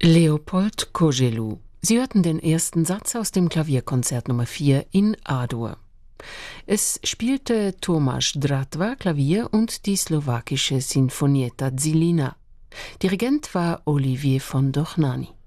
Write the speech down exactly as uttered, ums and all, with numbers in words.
Leopold Koželuh. Sie hörten den ersten Satz aus dem Klavierkonzert Nummer vier in A-Dur. Es spielte Tomáš Dratva Klavier und die slowakische Sinfonietta Žilina. Dirigent war Olivier von Dochnani.